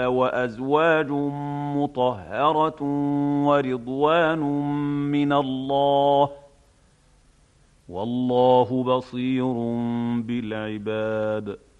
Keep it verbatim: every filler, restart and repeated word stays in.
وأزواج مطهرة ورضوان من الله، والله بصير بالعباد.